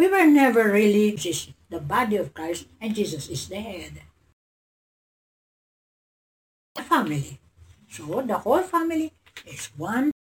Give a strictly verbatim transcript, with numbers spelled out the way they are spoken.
we were never really, this is the body of Christ and Jesus is the head. The family. So the whole family is one